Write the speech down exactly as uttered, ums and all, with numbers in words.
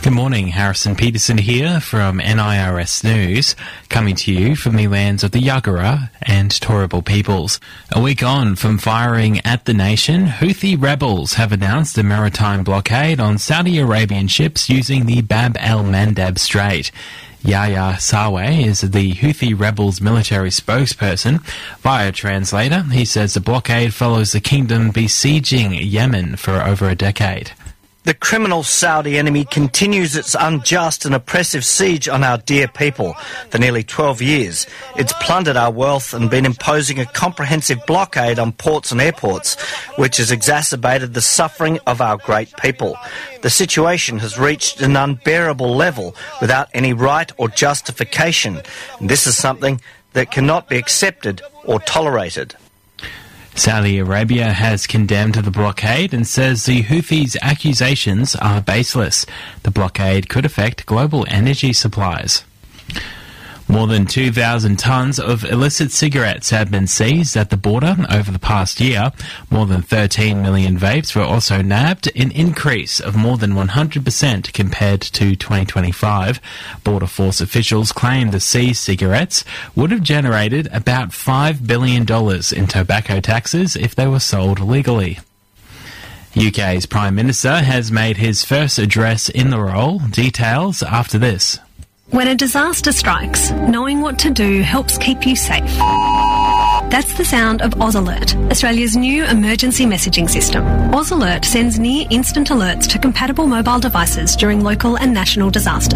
Good morning, Harrison Peterson here from N I R S News, coming to you from the lands of the Yagara and Turrbal peoples. A week on from firing at the nation, Houthi rebels have announced a maritime blockade on Saudi Arabian ships using the Bab el-Mandeb Strait. Yahya Saweh is the Houthi rebels' military spokesperson. Via translator, he says the blockade follows the kingdom besieging Yemen for over a decade. The criminal Saudi enemy continues its unjust and oppressive siege on our dear people for nearly twelve years. It's plundered our wealth and been imposing a comprehensive blockade on ports and airports, which has exacerbated the suffering of our great people. The situation has reached an unbearable level without any right or justification, and this is something that cannot be accepted or tolerated. Saudi Arabia has condemned the blockade and says the Houthis' accusations are baseless. The blockade could affect global energy supplies. More than two thousand tonnes of illicit cigarettes have been seized at the border over the past year. More than thirteen million vapes were also nabbed, an increase of more than one hundred percent compared to twenty twenty-five. Border Force officials claim the seized cigarettes would have generated about five billion dollars in tobacco taxes if they were sold legally. U K's Prime Minister has made his first address in the role. Details after this. When a disaster strikes, knowing what to do helps keep you safe. That's the sound of Oz Alert, Australia's new emergency messaging system. Oz Alert sends near-instant alerts to compatible mobile devices during local and national disasters.